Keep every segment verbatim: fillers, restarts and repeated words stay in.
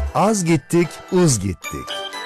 Az gittik, uz gittik.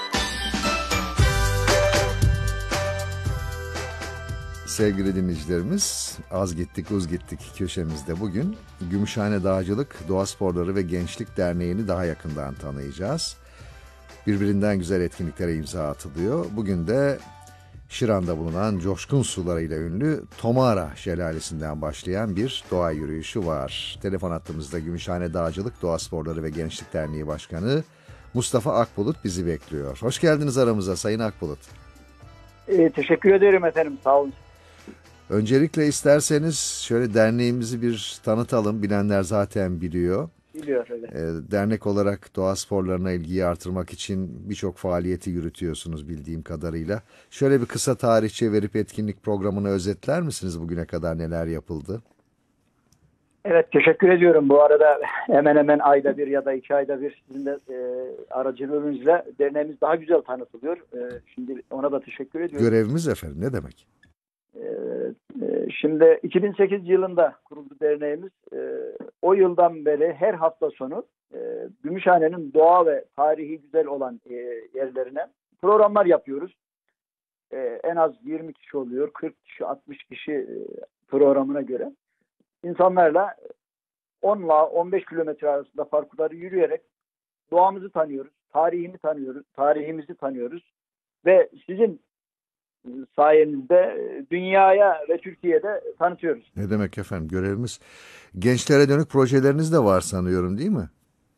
Sevgili dinleyicilerimiz, Az Gittik, Uz Gittik köşemizde bugün Gümüşhane Dağcılık, Doğa Sporları ve Gençlik Derneği'ni daha yakından tanıyacağız. Birbirinden güzel etkinliklere imza atılıyor. Bugün de Şiran'da bulunan coşkun sularıyla ünlü Tomara Şelalesi'nden başlayan bir doğa yürüyüşü var. Telefon hattımızda Gümüşhane Dağcılık, Doğa Sporları ve Gençlik Derneği Başkanı Mustafa Akbulut bizi bekliyor. Hoş geldiniz aramıza Sayın Akbulut. E, teşekkür ederim efendim, sağ olun. Öncelikle isterseniz şöyle derneğimizi bir tanıtalım. Bilenler zaten biliyor. Biliyor öyle. E, dernek olarak doğa sporlarına ilgiyi artırmak için birçok faaliyeti yürütüyorsunuz bildiğim kadarıyla. Şöyle bir kısa tarihçe verip etkinlik programını özetler misiniz? Bugüne kadar neler yapıldı? Evet, teşekkür ediyorum. Bu arada hemen hemen ayda bir ya da iki ayda bir sizin de e, aracılığınızla derneğimiz daha güzel tanıtılıyor. E, şimdi ona da teşekkür ediyorum. Görevimiz efendim, ne demek? E, e, şimdi iki bin sekiz yılında kuruldu derneğimiz. E, o yıldan beri her hafta sonu e, Gümüşhane'nin doğa ve tarihi güzel olan e, yerlerine programlar yapıyoruz. E, en az yirmi kişi oluyor, kırk kişi, altmış kişi e, programına göre. İnsanlarla on ile on beş kilometre arasında parkurları yürüyerek doğamızı tanıyoruz, tarihini tanıyoruz, tarihimizi tanıyoruz ve sizin sayenizde dünyaya ve Türkiye'de tanıtıyoruz. Ne demek efendim, görevimiz. Gençlere dönük projeleriniz de var sanıyorum, değil mi?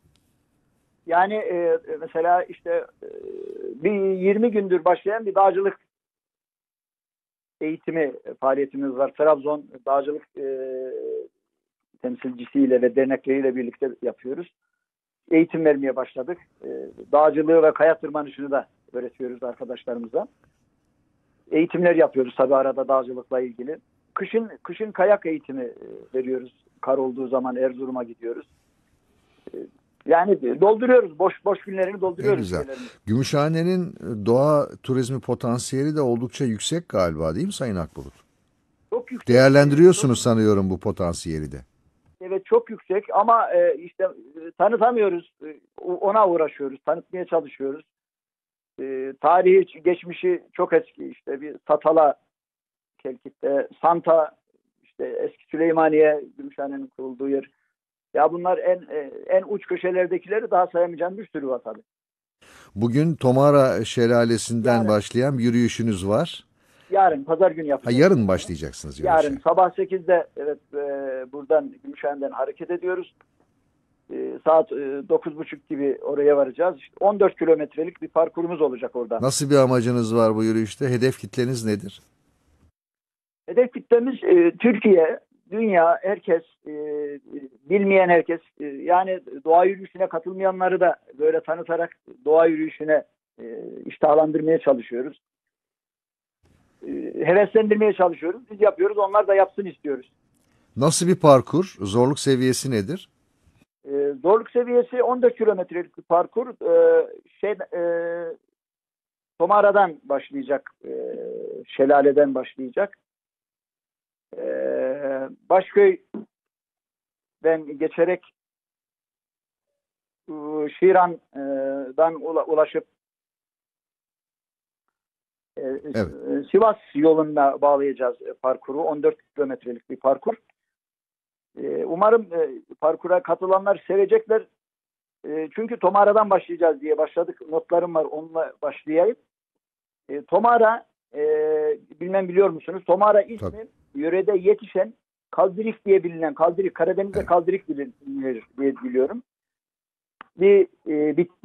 Yani e, mesela işte e, bir yirmi gündür başlayan bir dağcılık eğitimi faaliyetimiz var. Trabzon dağcılık e, temsilcisiyle ve dernekleriyle birlikte yapıyoruz. Eğitim vermeye başladık. E, dağcılığı ve kaya tırmanışını da öğretiyoruz arkadaşlarımıza. Eğitimler yapıyoruz tabii arada dağcılıkla ilgili. Kışın kışın kayak eğitimi e, veriyoruz. Kar olduğu zaman Erzurum'a gidiyoruz. E, yani dolduruyoruz. Boş boş günlerini dolduruyoruz. Ne güzel. Gümüşhane'nin doğa turizmi potansiyeli de oldukça yüksek galiba, değil mi Sayın Akbulut? Çok yüksek. Değerlendiriyorsunuz çok... sanıyorum bu potansiyeli de. Evet, çok yüksek ama e, işte e, tanıtamıyoruz. E, ona uğraşıyoruz. Tanıtmaya çalışıyoruz. E, tarihi, geçmişi çok eski. İşte bir Satala, Kelkit'te, Santa, işte eski Süleymaniye, Gümüşhane'nin kurulduğu yer. Ya bunlar en e, en uç köşelerdekileri daha sayamayacağım bir sürü var tabii. Bugün Tomara Şelalesi'nden yarın, başlayan bir yürüyüşünüz var. Yarın, pazar günü yapacağız. Ha, yarın başlayacaksınız yürüyüşe. Yarın sabah sekizde evet e, buradan Gümüşhane'den hareket ediyoruz. E, saat e, dokuz buçuk gibi oraya varacağız. İşte on dört kilometrelik bir parkurumuz olacak orada. Nasıl bir amacınız var bu yürüyüşte? Hedef kitleniz nedir? Hedef kitlemiz e, Türkiye, dünya, herkes, e, bilmeyen herkes. E, yani doğa yürüyüşüne katılmayanları da böyle tanıtarak doğa yürüyüşüne e, iştahlandırmaya çalışıyoruz. E, heveslendirmeye çalışıyoruz. Biz yapıyoruz, onlar da yapsın istiyoruz. Nasıl bir parkur? Zorluk seviyesi nedir? E, zorluk seviyesi on dört kilometrelik bir parkur. E, şey, e, Tomara'dan başlayacak, e, şelaleden başlayacak. E, Başköy'den geçerek e, Şiran'dan ulaşıp e, evet. Sivas yoluna bağlayacağız parkuru. on dört kilometrelik bir parkur. E, umarım e, parkura katılanlar sevecekler. E, çünkü Tomara'dan başlayacağız diye başladık. Notlarım var, onunla başlayayım. E, Tomara, e, bilmem biliyor musunuz? Tomara ismi Tabii. yörede yetişen kaldirik diye bilinen, kaldirik, Karadeniz'de evet. kaldirik bilinir diye biliyorum. Bir e, bitki